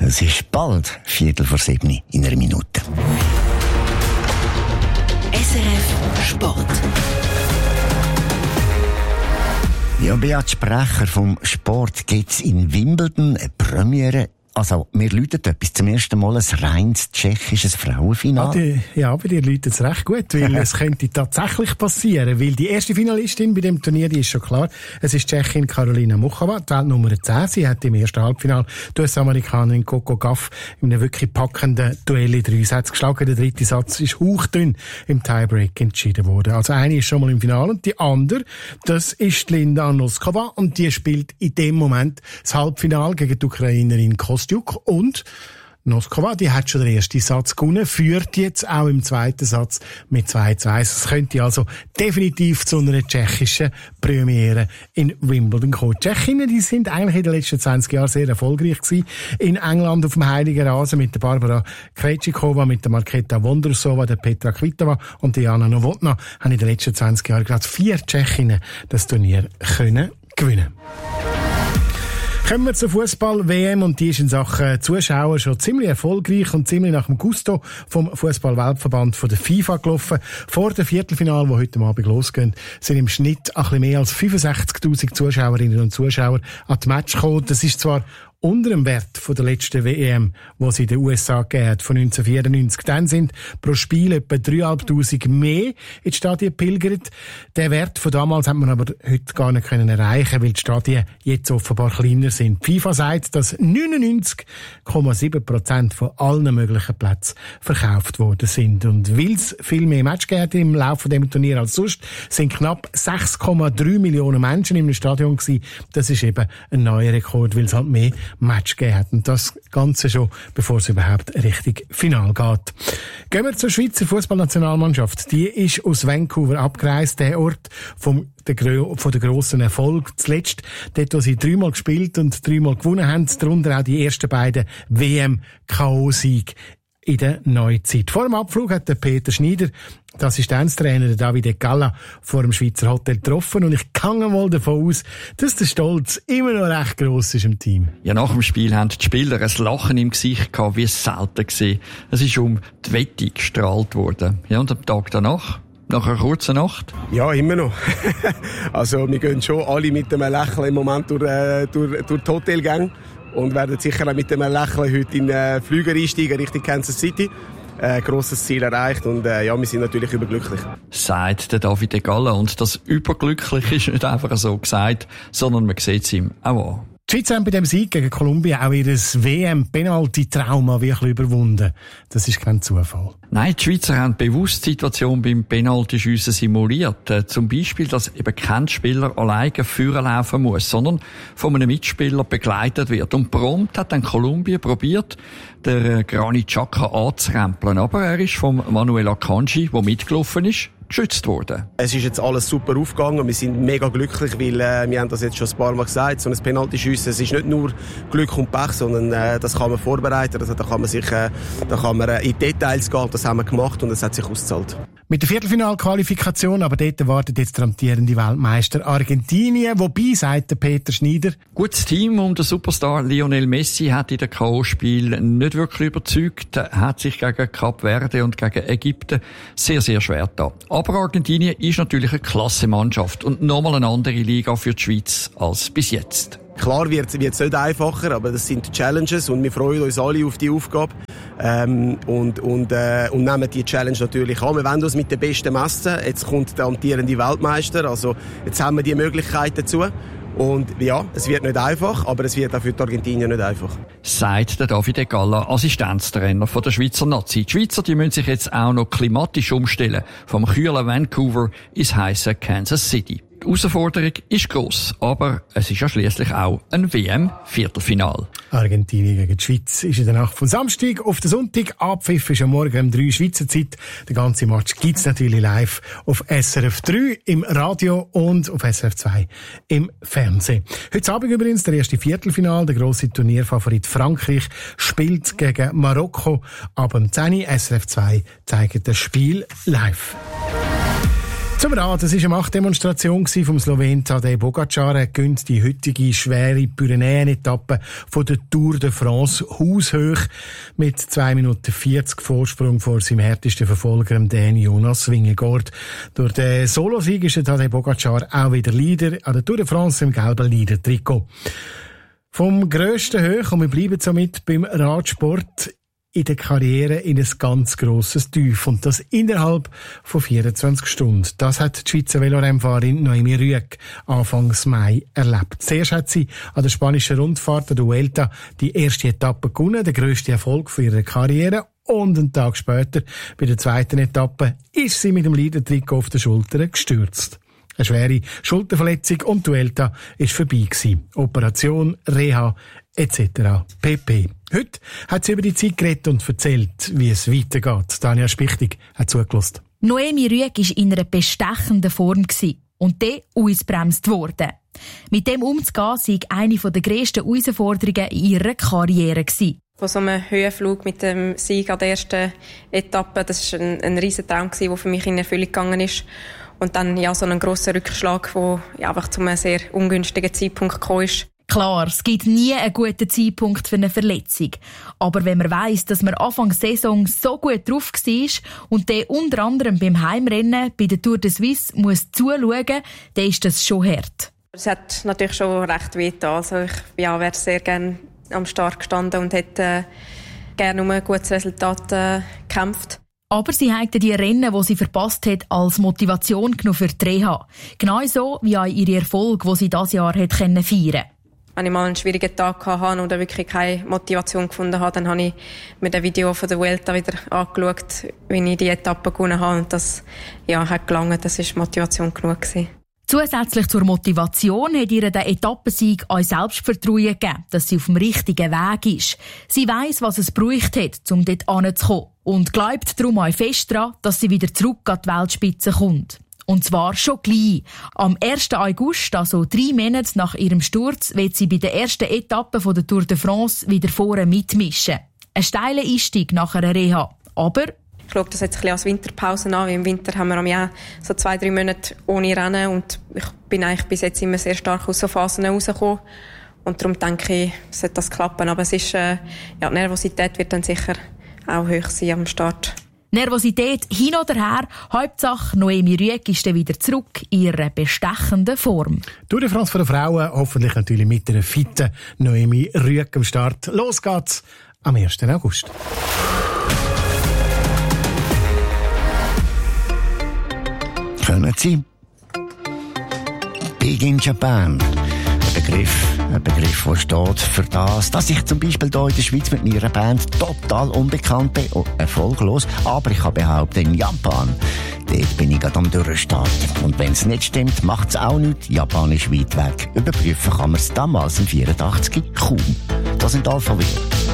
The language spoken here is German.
Es ist bald 6:45 in einer Minute. SRF Sport. Ja, Beat Sprecher vom Sport gibt's in Wimbledon eine Premiere. Also, mir läutet etwas zum ersten Mal ein reines tschechisches Frauenfinale. Ja, bei dir läutet es recht gut, weil es könnte tatsächlich passieren, weil die erste Finalistin bei dem Turnier, die ist schon klar. Es ist Tschechin Karolina Muchova, die Weltnummer 10. Sie hat im ersten Halbfinale die US-Amerikanerin Coco Gauff in einem wirklich packenden Duell in 3 Sätze geschlagen. Der dritte Satz ist hauchdünn im Tiebreak entschieden worden. Also eine ist schon mal im Finale und die andere, das ist Linda Noskova und die spielt in dem Moment das Halbfinale gegen die Ukrainerin Kostyuk. Und Noskova, die hat schon den ersten Satz gewonnen, führt jetzt auch im zweiten Satz mit 2:1. Es könnte also definitiv zu einer tschechischen Premiere in Wimbledon kommen. Die Tschechinnen, die sind eigentlich in den letzten 20 Jahren sehr erfolgreich gewesen. In England auf dem Heiligen Rasen mit der Barbara Krejcikova, mit der Marketa Vondrousova, der Petra Kvitova und der Jana Novotná haben in den letzten 20 Jahren gerade 4 Tschechinnen das Turnier können gewinnen. Kommen wir zur Fußball-WM und die ist in Sachen Zuschauer schon ziemlich erfolgreich und ziemlich nach dem Gusto vom Fußball-Weltverband von der FIFA gelaufen. Vor dem Viertelfinale, das heute Abend losgeht, sind im Schnitt ein bisschen mehr als 65.000 Zuschauerinnen und Zuschauer an die Match gekommen. Das ist zwar unter dem Wert von der letzten WM, die es in den USA gegeben hat, von 1994. Dann sind pro Spiel etwa 3'500 mehr in die Stadien gepilgert. Den Wert von damals hat man aber heute gar nicht erreichen, weil die Stadien jetzt offenbar kleiner sind. Die FIFA sagt, dass 99,7% von allen möglichen Plätzen verkauft worden sind. Und weil es viel mehr Match gegeben hat im Laufe dieses Turnier als sonst, sind knapp 6,3 Millionen Menschen im Stadion gewesen. Das ist eben ein neuer Rekord, weil es halt mehr Match gegeben hat. Und das Ganze schon, bevor es überhaupt richtig final geht. Gehen wir zur Schweizer Fußballnationalmannschaft. Die ist aus Vancouver abgereist, der Ort von der grossen Erfolg. Zuletzt, dort, wo sie 3-mal gespielt und 3-mal gewonnen haben, darunter auch die ersten beiden WM-KO-Siege in der Neuzeit. Vor dem Abflug hat der Peter Schneider, der Assistenztrainer der Davide Galla, vor dem Schweizer Hotel getroffen und ich gehe mal davon aus, dass der Stolz immer noch recht gross ist im Team. Ja, nach dem Spiel haben die Spieler ein Lachen im Gesicht gehabt, wie es selten gesehen. Es ist um die Wette gestrahlt worden. Ja, und am Tag danach? Nach einer kurzen Nacht? Ja, immer noch. Also, wir gehen schon alle mit einem Lächeln im Moment durch die Hotelgänge und werden sicher auch mit einem Lächeln heute in den Flüger einsteigen Richtung Kansas City. Grosses Ziel erreicht und ja, wir sind natürlich überglücklich. Sagt der Davide Galla. Und das überglücklich ist nicht einfach so gesagt, sondern man sieht es ihm auch an. Die Schweizer haben bei dem Sieg gegen Kolumbien auch ihr WM-Penalty-Trauma wirklich überwunden. Das ist kein Zufall. Nein, die Schweizer haben bewusst die Situation beim Penaltyschiessen simuliert. Zum Beispiel, dass eben kein Spieler alleine führen laufen muss, sondern von einem Mitspieler begleitet wird. Und prompt hat dann Kolumbien probiert, den Granit Xhaka anzurempeln. Aber er ist vom Manuel Akanji, der mitgelaufen ist, geschützt worden. Es ist jetzt alles super aufgegangen. Wir sind mega glücklich, weil wir haben das jetzt schon ein paar Mal gesagt. So ein Penaltyschiessen, es ist nicht nur Glück und Pech, sondern das kann man vorbereiten. Also, da kann man in Details gehen. Das haben wir gemacht und es hat sich ausgezahlt. Mit der Viertelfinalqualifikation, aber dort wartet jetzt der amtierende Weltmeister Argentinien. Wobei, sagt der Peter Schneider, gutes Team um den Superstar Lionel Messi hat in den K.O.-Spiel nicht wirklich überzeugt, hat sich gegen Kap Verde und gegen Ägypten sehr, sehr schwer getan. Aber Argentinien ist natürlich eine klasse Mannschaft und nochmal eine andere Liga für die Schweiz als bis jetzt. Klar wird es nicht einfacher, aber das sind Challenges und wir freuen uns alle auf die Aufgabe und nehmen die Challenge natürlich an. Wir wollen uns mit den Besten messen. Jetzt kommt der amtierende Weltmeister, also jetzt haben wir die Möglichkeit dazu. Und ja, es wird nicht einfach, aber es wird auch für die Argentinier nicht einfach. Sagt der Davide Galla, Assistenztrainer von der Schweizer Nazi. Die Schweizer, die müssen sich jetzt auch noch klimatisch umstellen. Vom kühlen Vancouver ins heisse Kansas City. Die Herausforderung ist gross, aber es ist ja schliesslich auch ein WM-Viertelfinal. Argentinien gegen die Schweiz ist in der Nacht vom Samstag auf den Sonntag. Abpfiff ist am Morgen um 3 Schweizer Zeit. Der ganze Match gibt's natürlich live auf SRF 3 im Radio und auf SRF 2 im Fernsehen. Heute Abend übrigens der erste Viertelfinal. Der grosse Turnierfavorit Frankreich spielt gegen Marokko. Ab um 10 Uhr SRF 2 zeigt das Spiel live. Zum Rad, es war eine Machtdemonstration vom Slowen Tadej Pogačar. Er gönnt die heutige schwere Pyrenäen-Etappe von der Tour de France haushoch mit 2 Minuten 40 Vorsprung vor seinem härtesten Verfolger, dem Jonas Vingegaard. Durch den Solosieg ist der Tadej Pogačar auch wieder Leader an der Tour de France im gelben Leader-Trikot. Vom grössten hoch, und wir bleiben somit beim Radsport, in der Karriere in ein ganz grosses Tief. Und das innerhalb von 24 Stunden. Das hat die Schweizer Velorennfahrerin Noemi Rüegg Anfangs Mai erlebt. Zuerst hat sie an der spanischen Rundfahrt der Vuelta die erste Etappe gewonnen, der grösste Erfolg für ihre Karriere. Und einen Tag später, bei der zweiten Etappe, ist sie mit dem Leader-Trikot auf der Schulter gestürzt. Eine schwere Schulterverletzung und die Vuelta ist vorbei gewesen. Operation, Reha, etc. pp. Heute hat sie über die Zeit geredet und erzählt, wie es weitergeht. Tanja Spichtig hat zugelassen. Noemi Rüegg war in einer bestechenden Form und dann ausgebremst worden. Mit dem umzugehen, war eine der grössten Herausforderungen in ihrer Karriere. Von so einem Höhenflug mit dem Sieg an der ersten Etappe, das war ein riesen Traum, der für mich in Erfüllung gegangen ist. Und dann so einen grossen Rückschlag, der einfach zu einem sehr ungünstigen Zeitpunkt gekommen ist. Klar, es gibt nie einen guten Zeitpunkt für eine Verletzung. Aber wenn man weiss, dass man Anfang Saison so gut drauf war und der unter anderem beim Heimrennen bei der Tour de Suisse muss zuschauen, dann ist das schon hart. Es hat natürlich schon recht wehgetan. Also ich wäre sehr gerne am Start gestanden und hätte gerne um ein gutes Resultat gekämpft. Aber sie hätte die Rennen, die sie verpasst hat, als Motivation genommen für die Reha. Genauso wie auch ihre Erfolge, die sie dieses Jahr feiern konnte. Wenn ich mal einen schwierigen Tag hatte oder wirklich keine Motivation gefunden habe, dann habe ich mir das Video von der Vuelta wieder angeschaut, wie ich die Etappe gewonnen habe. Und das hat gelangt, das war Motivation genug gewesen. Zusätzlich zur Motivation hat ihr der Etappensieg auch Selbstvertrauen gegeben, dass sie auf dem richtigen Weg ist. Sie weiss, was es gebraucht hat, um dort hinzukommen. Und glaubt darum auch fest daran, dass sie wieder zurück an die Weltspitze kommt. Und zwar schon gleich. Am 1. August, also 3 Monate nach ihrem Sturz, wird sie bei der ersten Etappe von der Tour de France wieder vorne mitmischen. Ein steiler Einstieg nach einer Reha. Aber ich schaue das jetzt ein bisschen als Winterpause an, weil im Winter haben wir am Jahr so 2-3 Monate ohne Rennen und ich bin eigentlich bis jetzt immer sehr stark aus so Phasen rausgekommen. Und darum denke ich, sollte das klappen. Aber es ist, die Nervosität wird dann sicher auch hoch sein am Start. Nervosität hin oder her, Hauptsache Noemi Rüegg ist dann wieder zurück in ihrer bestechenden Form. Tour de France für die Frauen, hoffentlich natürlich mit einer fitten Noemi Rüegg am Start. Los geht's am 1. August. Können Sie? Big in Japan. Ein Begriff, der steht für das, dass ich zum Beispiel hier in der Schweiz mit meiner Band total unbekannt bin und erfolglos. Aber ich kann behaupten, in Japan, dort bin ich gerade am Durchstarten. Und wenn es nicht stimmt, macht es auch nichts. Japan ist weit weg. Überprüfen kann man es damals im 84 kaum. Das sind Alphaville.